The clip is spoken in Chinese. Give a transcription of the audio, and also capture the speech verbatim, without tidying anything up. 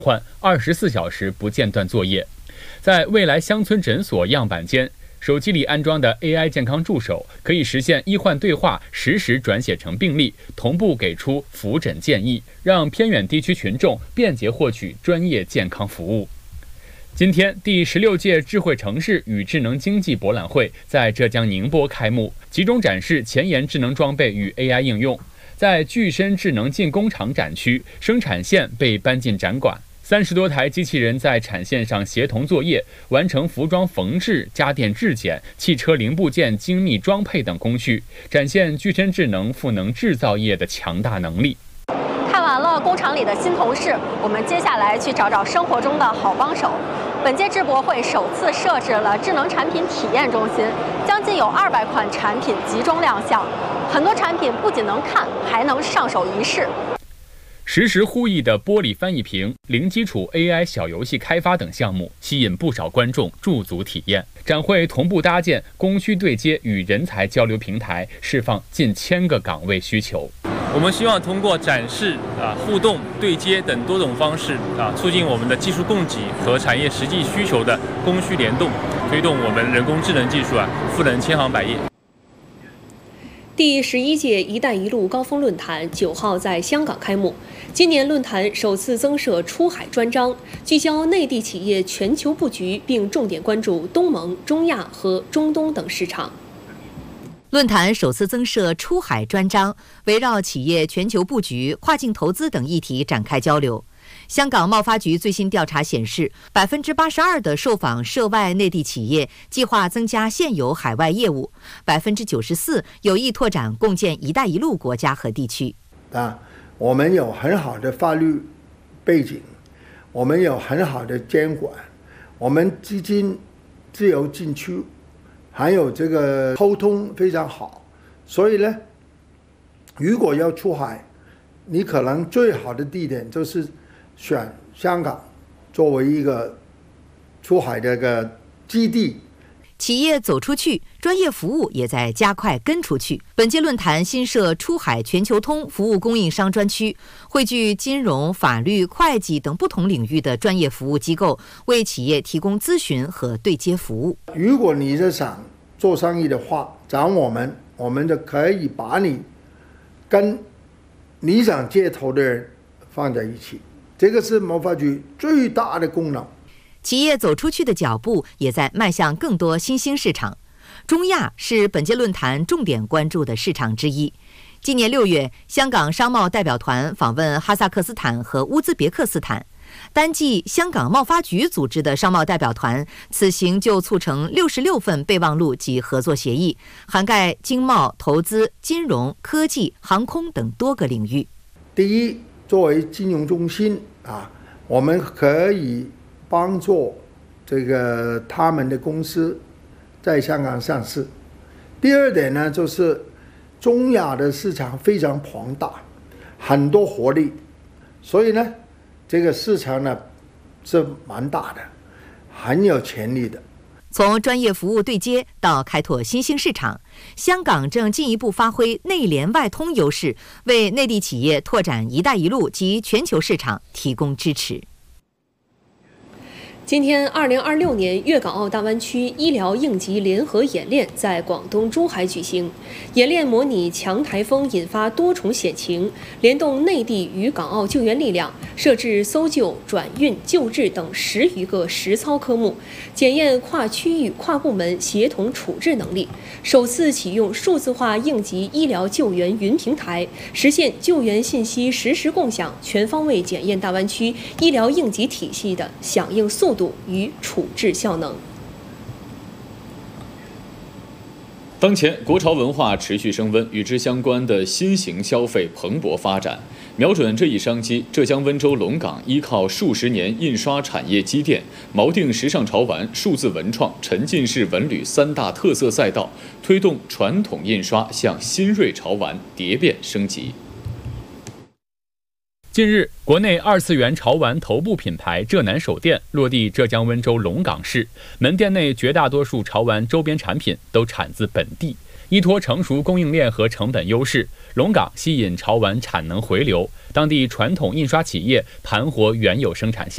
换二十四小时不间断作业。在未来乡村诊所样板间，手机里安装的 A I 健康助手可以实现医患对话实时转写成病历，同步给出复诊建议，让偏远地区群众便捷获取专业健康服务。今天，第十六届智慧城市与智能经济博览会在浙江宁波开幕，集中展示前沿智能装备与 A I 应用。在具身智能进工厂展区，生产线被搬进展馆，三十多台机器人在产线上协同作业，完成服装缝制、家电质检、汽车零部件精密装配等工序，展现具身智能赋能制造业的强大能力。 看完了工厂里的新同事，我们接下来去找找生活中的好帮手。本届智博会首次设置了智能产品体验中心，将近有二百款产品集中亮相。很多产品不仅能看，还能上手一试。 实时呼译的玻璃翻译屏、零基础 A I 小游戏开发等项目，吸引不少观众驻足体验。展会同步搭建供需对接与人才交流平台，释放近千个岗位需求。 我们希望通过展示、啊互动、对接等多种方式啊，促进我们的技术供给和产业实际需求的供需联动，推动我们人工智能技术啊赋能千行百业。 第十一届“一带一路”高峰论坛九号在香港开幕。今年论坛首次增设出海专章，聚焦内地企业全球布局，并重点关注东盟、中亚和中东等市场。 论坛首次增设出海专章，围绕企业全球布局、跨境投资等议题展开交流。香港贸发局最新调查显示，百分之八十二的受访涉外内地企业计划增加现有海外业务，百分之九十四有意拓展共建“一带一路”国家和地区。 啊，我们有很好的法律背景，我们有很好的监管，我们资金自由进出，还有这个沟通非常好，所以呢，如果要出海，你可能最好的地点就是选香港作为一个出海的一个基地。 企业走出去，专业服务也在加快跟出去。本届论坛新设出海全球通服务供应商专区，汇聚金融、法律、会计等不同领域的专业服务机构，为企业提供咨询和对接服务。 如果你是想做生意的话，找我们，我们就可以把你跟你想接头的人放在一起。这个是贸发局最大的功能。 企业走出去的脚步也在迈向更多新兴市场。中亚是本届论坛重点关注的市场之一。今年六月，香港商贸代表团访问哈萨克斯坦和乌兹别克斯坦。单计香港贸发局组织的商贸代表团，此行就促成六十六份备忘录及合作协议，涵盖经贸、投资、金融、科技、航空等多个领域。 第一，作为金融中心啊，我们可以帮助这个他们的公司在香港上市。第二点呢，就是中亚的市场非常庞大，很多活力，所以呢，这个市场呢是蛮大的，很有潜力的。 从专业服务对接到开拓新兴市场，香港正进一步发挥内联外通优势，为内地企业拓展“一带一路”及全球市场提供支持。 今天，二零二六年粤港澳大湾区医疗应急联合演练在广东珠海举行。演练模拟强台风引发多重险情，联动内地与港澳救援力量，设置搜救、转运、救治等十余个实操科目，检验跨区域、跨部门协同处置能力。首次启用数字化应急医疗救援云平台，实现救援信息实时共享，全方位检验大湾区医疗应急体系的响应速度与处置效能。 当前，国潮文化持续升温，与之相关的新型消费蓬勃发展。瞄准这一商机，浙江温州龙岗依靠数十年印刷产业积淀，锚定时尚潮玩、数字文创、沉浸式文旅三大特色赛道，推动传统印刷向新锐潮玩蝶变升级。近日，国内二次元潮玩头部品牌浙南手店落地浙江温州龙岗市，门店内绝大多数潮玩周边产品都产自本地。依托成熟供应链和成本优势，龙岗吸引潮玩产能回流，当地传统印刷企业盘活原有生产线。